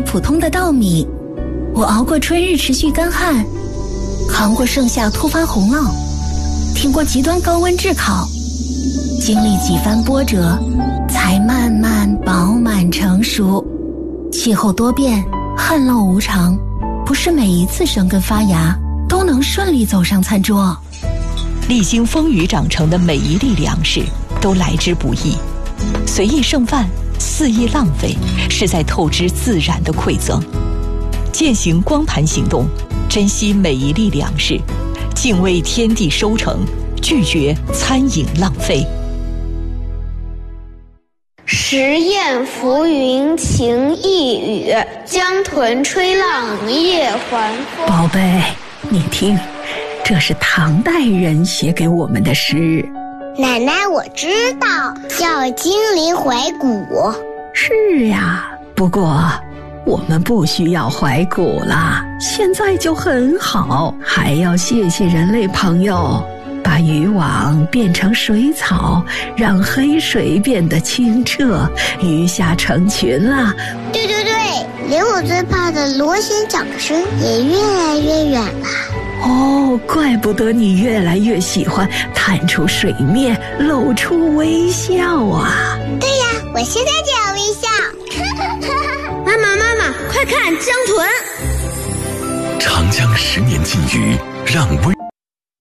普通的稻米，我熬过春日持续干旱，扛过盛夏突发洪涝，挺过极端高温炙烤，经历几番波折，才慢慢饱满成熟。气候多变，旱涝无常，不是每一次生根发芽都能顺利走上餐桌。 历经风雨长成的每一粒粮食都来之不易，随意剩饭，肆意浪费，是在透支自然的馈赠。践行光盘行动，珍惜每一粒粮食，敬畏天地收成，拒绝餐饮浪费。 时雁浮云情一语，江豚吹浪夜还风。 宝贝，你听，这是唐代人写给我们的诗。 奶奶，我知道，叫精灵怀古。 是呀，不过我们不需要怀古了，现在就很好。还要谢谢人类朋友，把渔网变成水草，让黑水变得清澈，鱼虾成群了。 对对对，连我最怕的螺旋桨声也越来越远了。 哦，怪不得你越来越喜欢探出水面，露出微笑啊！ 对呀，我现在就要微笑。 妈妈，快看江豚！ 长江10年禁渔，让微